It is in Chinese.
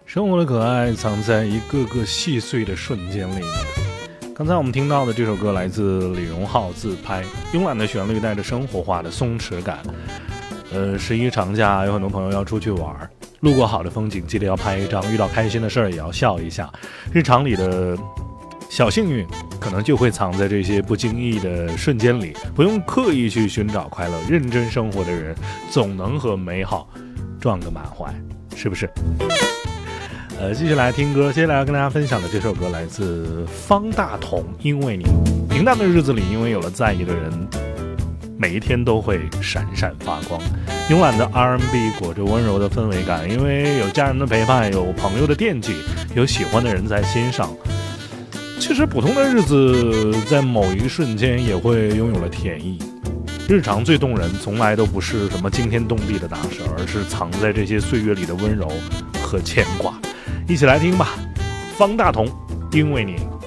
生活的可爱藏在一个个细碎的瞬间里面。刚才我们听到的这首歌来自李荣浩自拍，慵懒的旋律带着生活化的松弛感。11长假有很多朋友要出去玩，路过好的风景记得要拍一张，遇到开心的事儿也要笑一下。日常里的小幸运可能就会藏在这些不经意的瞬间里，不用刻意去寻找快乐，认真生活的人总能和美好撞个满怀，是不是？继续来听歌，接下来要跟大家分享的这首歌来自方大同，因为你。平淡的日子里，因为有了在意的人，每一天都会闪闪发光。慵懒的 R&B 裹着温柔的氛围感，因为有家人的陪伴，有朋友的惦记，有喜欢的人在心上。其实普通的日子在某一瞬间也会拥有了甜意。日常最动人从来都不是什么惊天动地的大事，而是藏在这些岁月里的温柔和牵挂。一起来听吧，方大同，因为你。